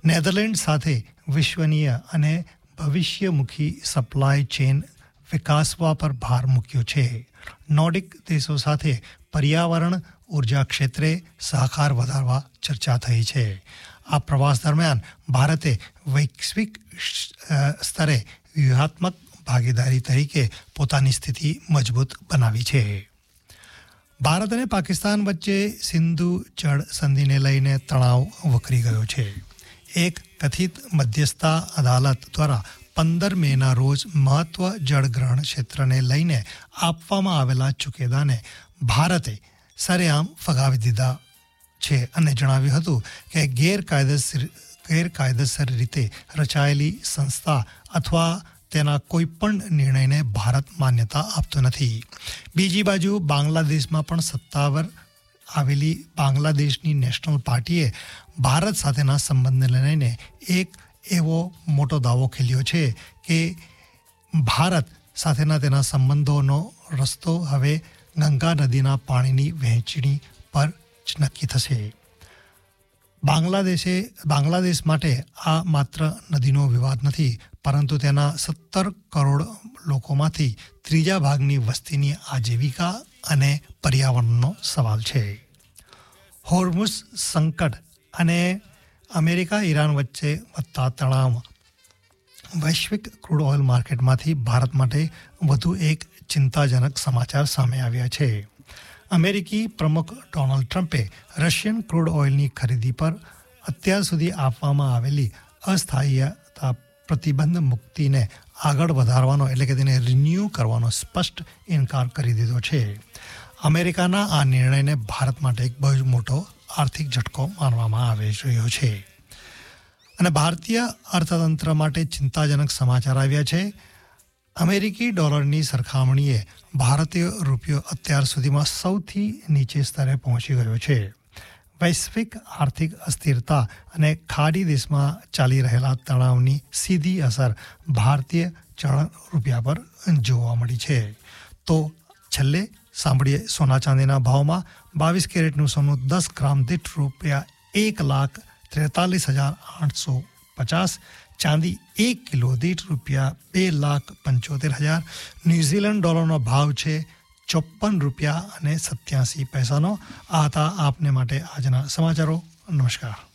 Netherland સાથે વિશ્વનીય અને ભવિષ્યમુખી supply chain વિકાસવા પર ભાર મૂક્યો છે. નોર્ડિક દેશો સાથે પર્યાવરણ ઉર્જા ક્ષેત્રે સહકાર વધારવા ચર્ચા થઈ છે. આ પ્રવાસ દરમિયાન ભારતે વૈશ્વિક સ્તરે વ્યૂહાત્મક ભાગીદારી તરીકે પોતાની સ્થિતિ મજબૂત બનાવી છે. ભારત અને પાકિસ્તાન વચ્ચે સિંધુ જળ સંધિને લઈને તણાવ વકરી ગયો છે. એક કથિત મધ્યસ્થતા અદાલત દ્વારા 15 મેના રોજ મહત્વ જળગ્રહણ ક્ષેત્રને લઈને આપવામાં આવેલા ચુકાદાને ભારતે સરેઆમ ફગાવી દીધા છે અને જણાવ્યું હતું કે ગેરકાયદેસર રીતે રચાયેલી સંસ્થા અથવા તેના કોઈપણ નિર્ણયને ભારત માન્યતા આપતું નથી. બીજી બાજુ બાંગ્લાદેશમાં પણ સત્તાવાર આવેલી બાંગ્લાદેશની નેશનલ પાર્ટીએ ભારત સાથેના સંબંધને લઈને એક એવો મોટો દાવો ખેલ્યો છે કે ભારત સાથેના તેના સંબંધોનો રસ્તો હવે ગંગા નદીના પાણીની વહેંચણી પર જ નક્કી થશે. બાંગ્લાદેશ માટે આ માત્ર નદીનો વિવાદ નથી, પરંતુ તેના 17 કરોડ લોકોમાંથી ત્રીજા ભાગની વસ્તીની આજીવિકા અને પર્યાવરણનો સવાલ છે. હોર્મુઝ સંકટ અને અમેરિકા ઈરાન વચ્ચે વધતા તણાવ વૈશ્વિક ક્રૂડ ઓઇલ માર્કેટમાંથી ભારત માટે વધુ એક ચિંતાજનક સમાચાર સામે આવ્યા છે. અમેરિકી પ્રમુખ ડોનાલ્ડ ટ્રમ્પે રશિયન ક્રૂડ ઓઇલની ખરીદી પર અત્યાર સુધી આપવામાં આવેલી અસ્થાયીતા પ્રતિબંધ મુક્તિને આગળ વધારવાનો એટલે કે તેને રિન્યૂ કરવાનો સ્પષ્ટ ઇનકાર કરી દીધો છે. અમેરિકાના આ નિર્ણયને ભારત માટે એક બહુ મોટો આર્થિક ઝટકો માનવામાં આવી રહ્યો છે. અને ભારતીય અર્થતંત્ર માટે ચિંતાજનક સમાચાર આવ્યા છે. અમેરિકી ડોલરની સરખામણીએ ભારતીય રૂપિયો અત્યાર સુધીમાં સૌથી નીચે સ્તરે પહોંચી ગયો છે. વૈશ્વિક આર્થિક અસ્થિરતા અને ખાડી દેશમાં ચાલી રહેલા તણાવની સીધી અસર ભારતીય ચલણ રૂપિયા પર જોવા મળી છે. તો છેલ્લે સાંભળીએ સોના ચાંદીના ભાવમાં. 22 કેરેટનું સોનું 10 ગ્રામ દીઠ રૂપિયા 1,43,850, ચાંદી 1 કિલો દીઠ રૂપિયા 2,75,000. ન્યૂઝીલેન્ડ ડોલરનો ભાવ છે 54 રૂપિયા અને 87 પૈસાનો. આ હતા આપને માટે આજના સમાચારો. નમસ્કાર.